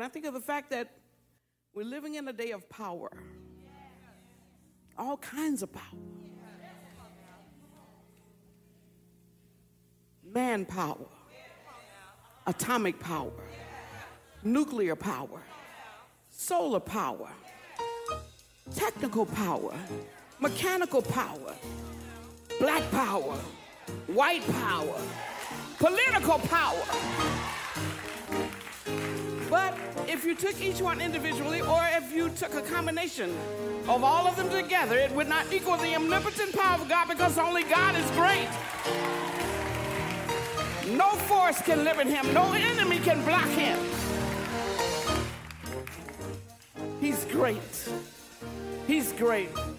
I think of the fact that we're living in a day of power. All kinds of power. Manpower. Atomic power. Nuclear power. Solar power. Technical power. Mechanical power. Black power. White power. Political power. But if you took each one individually, or if you took a combination of all of them together, it would not equal the omnipotent power of God, because only God is great. No force can limit him. No enemy can block him. He's great. He's great.